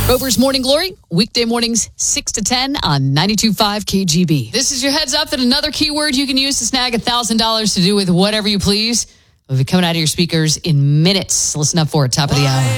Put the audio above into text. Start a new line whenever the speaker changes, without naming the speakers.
Rover's Morning Glory, weekday mornings 6 to 10 on 92.5 KGB. This is your heads up that another keyword you can use to snag $1,000 to do with whatever you please will be coming out of your speakers in minutes. Listen up for it, top of the hour.